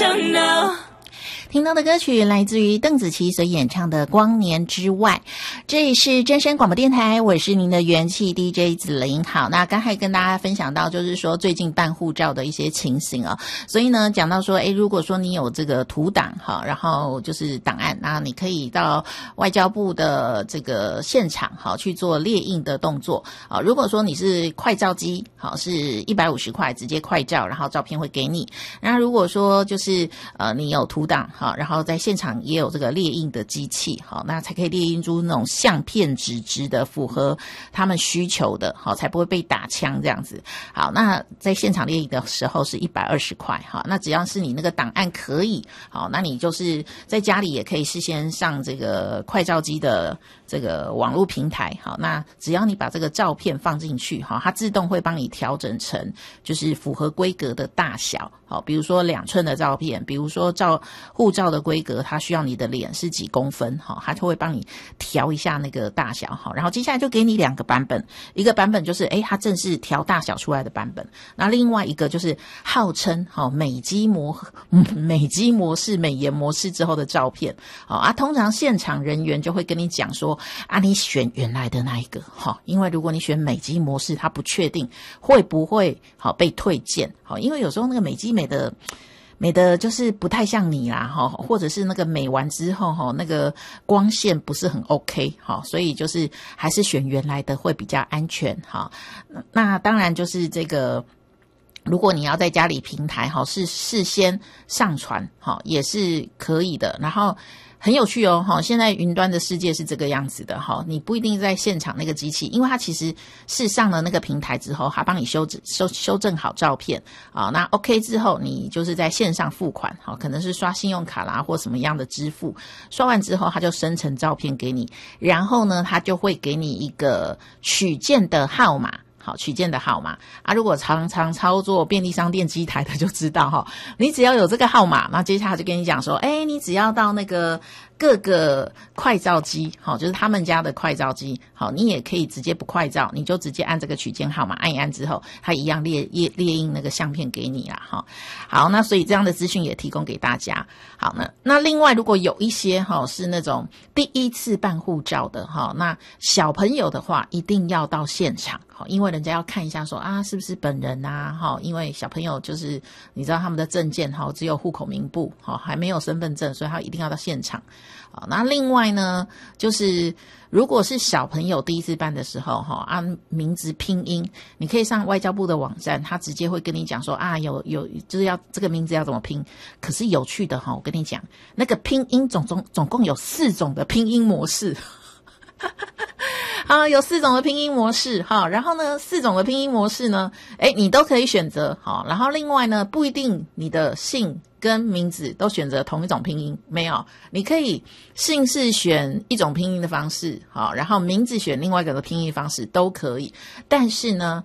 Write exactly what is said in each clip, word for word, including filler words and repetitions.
don't know。 听到的歌曲来自于邓紫棋所演唱的《光年之外》，这里是真声广播电台，我是您的元气 D J 子琳。好，那刚才跟大家分享到就是说最近办护照的一些情形啊，所以呢讲到说诶如果说你有这个图档哈，然后就是档案，那你可以到外交部的这个现场好去做列印的动作啊。如果说你是快照机好是一百五十块直接快照，然后照片会给你。那如果说就是呃你有图档好，然后在现场也有这个列印的机器好，那才可以列印出那种相片纸质的符合他们需求的好，才不会被打枪这样子。好，那在现场列印的时候是一百二十块好，那只要是你那个档案可以好，那你就是在家里也可以事先上这个快照机的这个网络平台好，那只要你把这个照片放进去好，它自动会帮你调整成就是符合规格的大小好，比如说两寸的照片，比如说照护照的规格它需要你的脸是几公分好，它就会帮你调一下那个大小好，然后接下来就给你两个版本，一个版本就是诶它正是调大小出来的版本，那另外一个就是号称好美肌模美肌模式美颜模式之后的照片好啊，通常现场人员就会跟你讲说啊你选原来的那一个好，因为如果你选美肌模式他不确定会不会好被退件好，因为有时候那个美肌美的美的就是不太像你啦齁，或者是那个美完之后齁那个光线不是很 OK 齁，所以就是还是选原来的会比较安全齁。那当然就是这个如果你要在家里平台齁是事先上传齁也是可以的，然后很有趣哦齁，现在云端的世界是这个样子的齁，你不一定在现场那个机器，因为它其实是上了那个平台之后它帮你修修修正好照片啊，那 OK 之后你就是在线上付款好，可能是刷信用卡啦或什么样的支付，刷完之后它就生成照片给你，然后呢它就会给你一个取件的号码好，取件的号码啊，如果常常操作便利商店机台的就知道哈，你只要有这个号码，那接下来就跟你讲说，哎，你只要到那个各个快照机好，就是他们家的快照机好，你也可以直接不快照，你就直接按这个取件号码按一按之后，它一样列列列印那个相片给你啦哈。好，那所以这样的资讯也提供给大家。好呢，那另外如果有一些哈是那种第一次办护照的哈，那小朋友的话一定要到现场好，因为人家要看一下说啊是不是本人啊哈，因为小朋友就是你知道他们的证件哈只有户口名簿哈，还没有身份证，所以他一定要到现场。好，那另外呢就是如果是小朋友第一次办的时候哈，按名字拼音你可以上外交部的网站，他直接会跟你讲说啊有有就是要这个名字要怎么拼。可是有趣的哈，我跟你讲那个拼音总总总共有四种的拼音模式好，有四种的拼音模式哈，然后呢四种的拼音模式呢诶你都可以选择好，然后另外呢不一定你的姓跟名字都选择同一种拼音，没有，你可以姓氏选一种拼音的方式好，然后名字选另外一个的拼音方式都可以，但是呢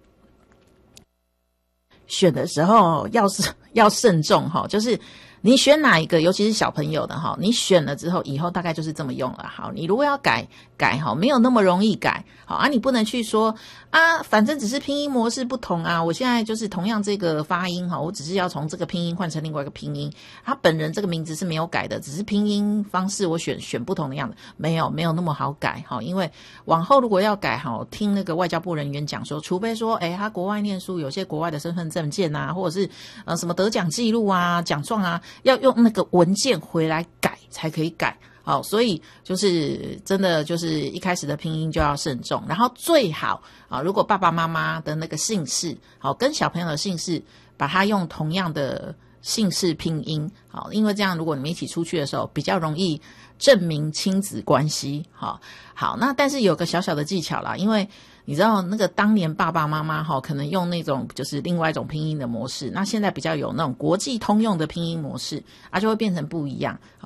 选的时候要是要慎重哈，就是你选哪一个尤其是小朋友的哈，你选了之后以后大概就是这么用了好，你如果要改改哈没有那么容易改好啊，你不能去说啊反正只是拼音模式不同啊，我现在就是同样这个发音哈，我只是要从这个拼音换成另外一个拼音，他本人这个名字是没有改的，只是拼音方式我选选不同的样子，没有没有那么好改哈，因为往后如果要改哈，听那个外交部人员讲说，除非说诶他国外念书有些国外的身份证件啊，或者是呃什么得奖记录啊奖状啊要用那个文件回来改才可以改好，所以就是真的就是一开始的拼音就要慎重，然后最好啊，如果爸爸妈妈的那个姓氏好跟小朋友的姓氏把它用同样的姓氏拼音好，因为这样如果你们一起出去的时候比较容易证明亲子关系好。好，那但是有个小小的技巧啦，因为你知道那个当年爸爸妈妈哈可能用那种就是另外一种拼音的模式，那现在比较有那种国际通用的拼音模式啊，就会变成不一样。